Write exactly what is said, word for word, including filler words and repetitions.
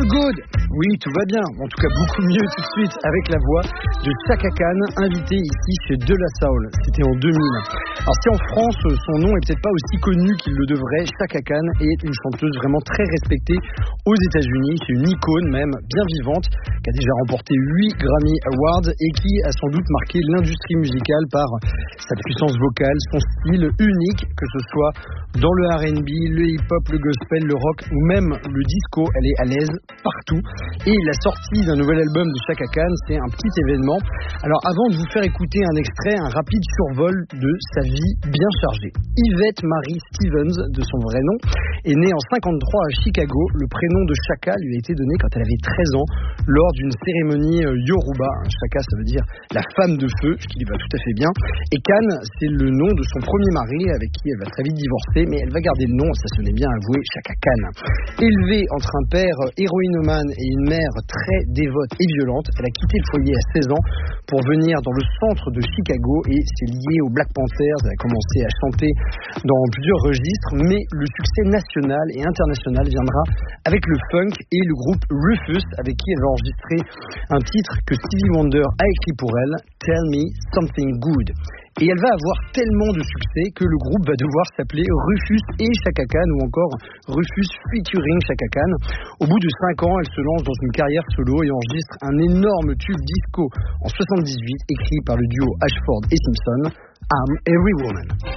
good. Oui, tout va bien. En tout cas, beaucoup mieux tout de suite avec la voix de Chaka Khan, invité ici chez De La Soul. C'était en deux mille. Alors si en France, son nom est peut-être pas aussi connu qu'il le devrait, Chaka Khan est une chanteuse vraiment très respectée aux États-Unis. C'est une icône même, bien vivante, qui a déjà remporté huit Grammy Awards et qui a sans doute marqué l'industrie musicale par sa puissance vocale, son style unique, que ce soit dans le R and B, le hip-hop, le gospel, le rock ou même le disco. Elle est à l'aise partout. Et la sortie d'un nouvel album de Chaka Khan, c'est un petit événement. Alors avant de vous faire écouter un extrait, un rapide survol de sa vie bien chargée. Yvette Marie Stevens, de son vrai nom, est née en cinquante-trois à Chicago. Le prénom de Chaka lui a été donné quand elle avait treize ans lors d'une cérémonie Yoruba. Chaka, ça veut dire la femme de feu, ce qui lui va tout à fait bien. Et Khan, c'est le nom de son premier mari avec qui elle va très vite divorcer, mais elle va garder le nom, ça sonnait bien avoué, Chaka Khan. Élevée entre un père héroïnomane et une mère très dévote et violente, elle a quitté le foyer à seize ans pour venir dans le centre de Chicago et c'est lié aux Black Panthers. Elle a commencé à chanter dans plusieurs registres, mais le succès national et international viendra avec le funk et le groupe Rufus, avec qui elle va enregistrer un titre que Stevie Wonder a écrit pour elle, Tell Me Something Good. Et elle va avoir tellement de succès que le groupe va devoir s'appeler Rufus et Chaka Khan ou encore Rufus featuring Chaka Khan. Au bout de cinq ans, elle se lance dans une carrière solo et enregistre un énorme tube disco en soixante-dix-huit écrit par le duo Ashford et Simpson, I'm Every Woman.